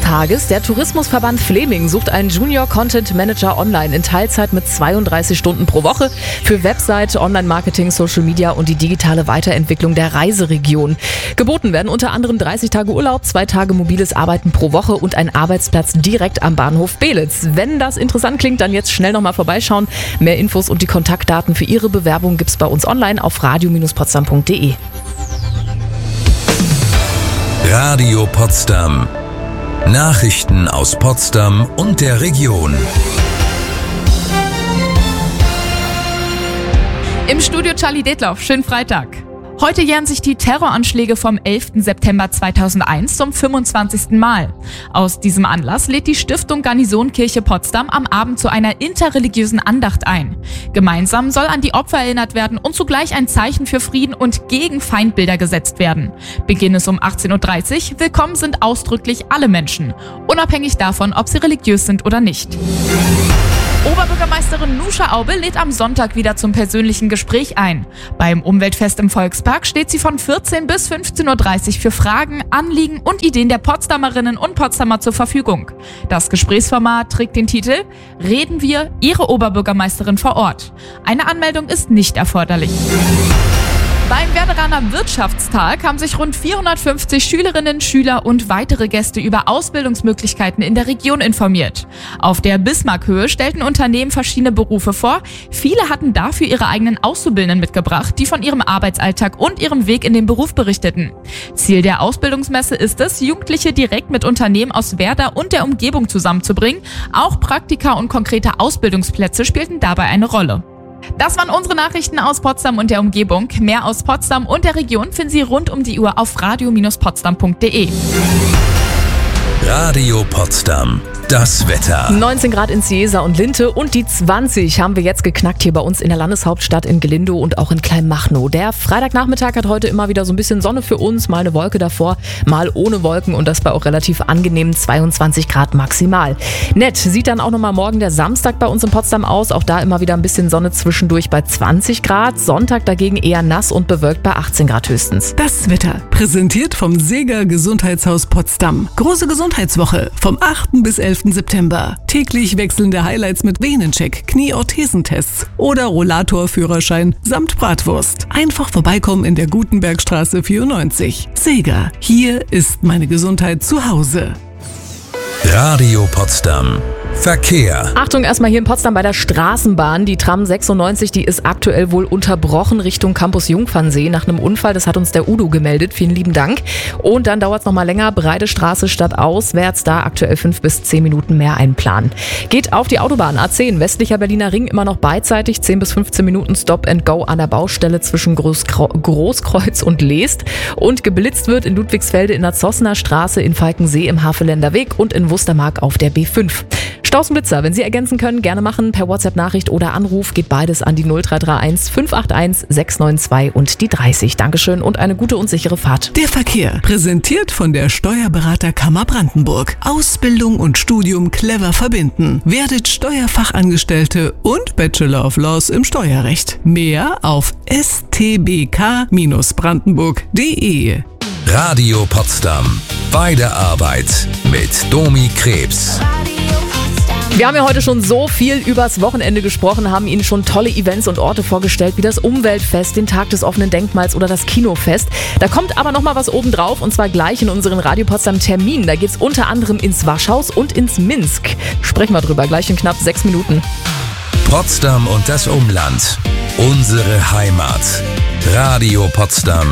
Tages. Der Tourismusverband Fleming sucht einen Junior Content Manager online in Teilzeit mit 32 Stunden pro Woche für Website, Online-Marketing, Social Media und die digitale Weiterentwicklung der Reiseregion. Geboten werden unter anderem 30 Tage Urlaub, 2 Tage mobiles Arbeiten pro Woche und ein Arbeitsplatz direkt am Bahnhof Beelitz. Wenn das interessant klingt, dann jetzt schnell nochmal vorbeischauen. Mehr Infos und die Kontaktdaten für Ihre Bewerbung gibt's bei uns online auf radio-potsdam.de. Radio Potsdam. Nachrichten aus Potsdam und der Region. Im Studio Charlie Detloff, schönen Freitag. Heute jähren sich die Terroranschläge vom 11. September 2001 zum 25. Mal. Aus diesem Anlass lädt die Stiftung Garnisonkirche Potsdam am Abend zu einer interreligiösen Andacht ein. Gemeinsam soll an die Opfer erinnert werden und zugleich ein Zeichen für Frieden und gegen Feindbilder gesetzt werden. Beginn ist um 18.30 Uhr. Willkommen sind ausdrücklich alle Menschen, unabhängig davon, ob sie religiös sind oder nicht. Oberbürgermeisterin Nusha Aube lädt am Sonntag wieder zum persönlichen Gespräch ein. Beim Umweltfest im Volkspark steht sie von 14 bis 15.30 Uhr für Fragen, Anliegen und Ideen der Potsdamerinnen und Potsdamer zur Verfügung. Das Gesprächsformat trägt den Titel Reden wir, Ihre Oberbürgermeisterin vor Ort. Eine Anmeldung ist nicht erforderlich. Beim Werderaner Wirtschaftstag haben sich rund 450 Schülerinnen, Schüler und weitere Gäste über Ausbildungsmöglichkeiten in der Region informiert. Auf der Bismarckhöhe stellten Unternehmen verschiedene Berufe vor. Viele hatten dafür ihre eigenen Auszubildenden mitgebracht, die von ihrem Arbeitsalltag und ihrem Weg in den Beruf berichteten. Ziel der Ausbildungsmesse ist es, Jugendliche direkt mit Unternehmen aus Werder und der Umgebung zusammenzubringen. Auch Praktika und konkrete Ausbildungsplätze spielten dabei eine Rolle. Das waren unsere Nachrichten aus Potsdam und der Umgebung. Mehr aus Potsdam und der Region finden Sie rund um die Uhr auf radio-potsdam.de. Radio Potsdam. Das Wetter. 19 Grad in Ciesa und Linte und die 20 haben wir jetzt geknackt hier bei uns in der Landeshauptstadt in Glindow und auch in Kleinmachnow. Der Freitagnachmittag hat heute immer wieder so ein bisschen Sonne für uns, mal eine Wolke davor, mal ohne Wolken und das bei auch relativ angenehmen 22 Grad maximal. Nett sieht dann auch nochmal morgen der Samstag bei uns in Potsdam aus, auch da immer wieder ein bisschen Sonne zwischendurch bei 20 Grad. Sonntag dagegen eher nass und bewölkt bei 18 Grad höchstens. Das Wetter, präsentiert vom Seeger Gesundheitshaus Potsdam. Große Gesundheitswoche vom 8. bis 11. September. Täglich wechselnde Highlights mit Venencheck, Knie-Orthesentests oder Rollatorführerschein samt Bratwurst. Einfach vorbeikommen in der Gutenbergstraße 94. Seeger, hier ist meine Gesundheit zu Hause. Radio Potsdam. Verkehr. Achtung erstmal hier in Potsdam bei der Straßenbahn. Die Tram 96, die ist aktuell wohl unterbrochen Richtung Campus Jungfernsee nach einem Unfall. Das hat uns der Udo gemeldet. Vielen lieben Dank. Und dann dauert es nochmal länger. Breite Straße stadtauswärts. Da aktuell 5 bis 10 Minuten mehr einplanen. Geht auf die Autobahn A10, westlicher Berliner Ring, immer noch beidseitig. 10 bis 15 Minuten Stop and Go an der Baustelle zwischen Großkreuz und Leest. Und geblitzt wird in Ludwigsfelde in der Zossner Straße, in Falkensee im Havelländer Weg und in Wustermark auf der B5. Staus und Blitzer, wenn Sie ergänzen können, gerne machen. Per WhatsApp-Nachricht oder Anruf geht beides an die 0331 581 692 und die 30. Dankeschön und eine gute und sichere Fahrt. Der Verkehr, präsentiert von der Steuerberaterkammer Brandenburg. Ausbildung und Studium clever verbinden. Werdet Steuerfachangestellte und Bachelor of Laws im Steuerrecht. Mehr auf stbk-brandenburg.de. Radio Potsdam. Bei der Arbeit mit Domi Krebs. Wir haben ja heute schon so viel übers Wochenende gesprochen, haben Ihnen schon tolle Events und Orte vorgestellt, wie das Umweltfest, den Tag des offenen Denkmals oder das Kinofest. Da kommt aber noch mal was obendrauf und zwar gleich in unseren Radio Potsdam Terminen. Da geht's unter anderem ins Waschhaus und ins Minsk. Sprechen wir drüber, gleich in knapp 6 Minuten. Potsdam und das Umland. Unsere Heimat. Radio Potsdam.